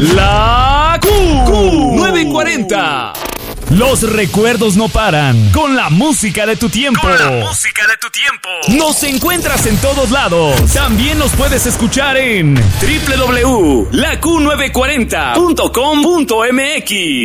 La Q940. Los recuerdos no paran con la música de tu tiempo. Nos encuentras en todos lados. También nos puedes escuchar en www.laq940.com.mx.